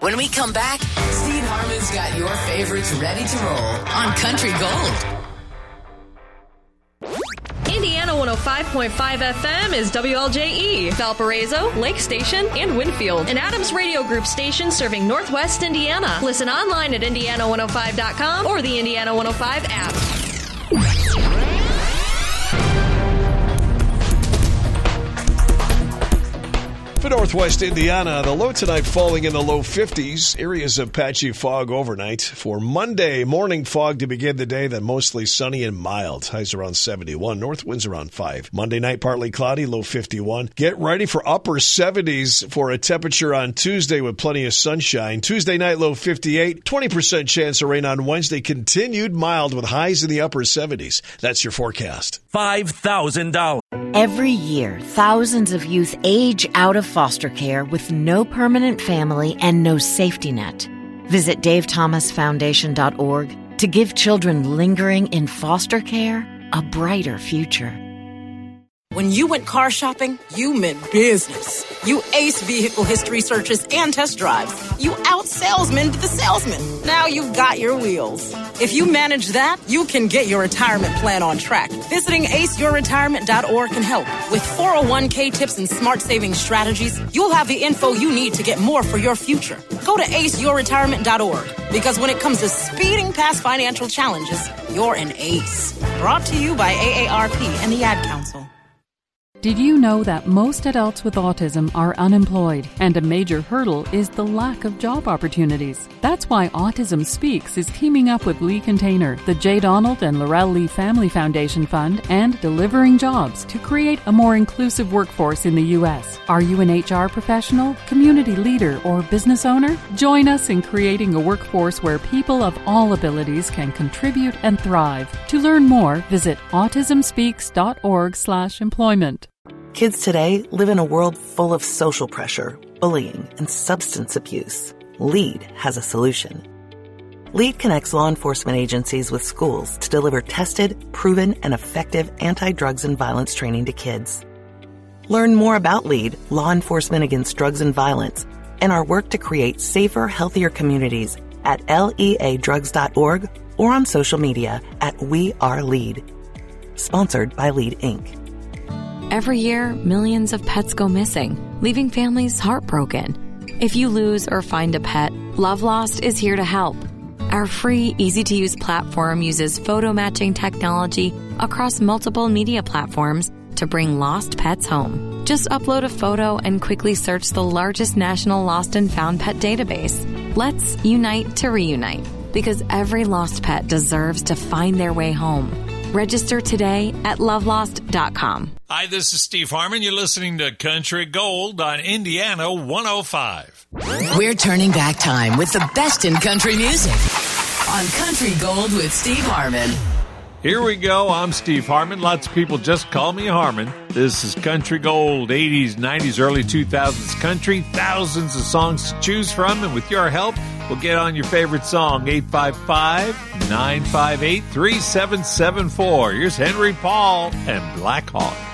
When we come back, Steve Harmon's got your favorites ready to roll on Country Gold. Indiana 105.5 FM is WLJE, Valparaiso, Lake Station, and Winfield. An Adams Radio Group station serving Northwest Indiana. Listen online at Indiana105.com or the Indiana 105 app. For Northwest Indiana, the low tonight falling in the low 50s. Areas of patchy fog overnight. For Monday, morning fog to begin the day, then mostly sunny and mild. Highs around 71. North winds around 5. Monday night, partly cloudy, low 51. Get ready for upper 70s for a temperature on Tuesday with plenty of sunshine. Tuesday night, low 58. 20% chance of rain on Wednesday. Continued mild with highs in the upper 70s. That's your forecast. $5,000. Every year, thousands of youth age out of foster care with no permanent family and no safety net. Visit DaveThomasFoundation.org to give children lingering in foster care a brighter future. When you went car shopping, you meant business. You aced vehicle history searches and test drives. You out-salesmaned the salesman. Now you've got your wheels. If you manage that, you can get your retirement plan on track. Visiting aceyourretirement.org can help. With 401k tips and smart saving strategies, you'll have the info you need to get more for your future. Go to aceyourretirement.org, because when it comes to speeding past financial challenges, you're an ace. Brought to you by AARP and the Ad Council. Did you know that most adults with autism are unemployed, and a major hurdle is the lack of job opportunities? That's why Autism Speaks is teaming up with Lee Container, the J. Donald and Laurel Lee Family Foundation Fund, and Delivering Jobs to create a more inclusive workforce in the U.S. Are you an HR professional, community leader, or business owner? Join us in creating a workforce where people of all abilities can contribute and thrive. To learn more, visit autismspeaks.org/employment. Kids today live in a world full of social pressure, bullying, and substance abuse. LEAD has a solution. LEAD connects law enforcement agencies with schools to deliver tested, proven, and effective anti-drugs and violence training to kids. Learn more about LEAD, Law Enforcement Against Drugs and Violence, and our work to create safer, healthier communities at leadrugs.org or on social media at We Are LEAD. Sponsored by LEAD, Inc. Every year, millions of pets go missing, leaving families heartbroken. If you lose or find a pet, Love Lost is here to help. Our free, easy-to-use platform uses photo matching technology across multiple media platforms to bring lost pets home. Just upload a photo and quickly search the largest national lost and found pet database. Let's unite to reunite, because every lost pet deserves to find their way home. Register today at lovelost.com. Hi, this is Steve Harmon. You're listening to Country Gold on Indiana 105. We're turning back time with the best in country music on Country Gold with Steve Harmon. Here we go. I'm Steve Harmon. Lots of people just call me Harmon. This is Country Gold, 80s, 90s, early 2000s country. Thousands of songs to choose from, and with your help, we'll get on your favorite song, 855-958-3774. Here's Henry Paul and Black Hawk.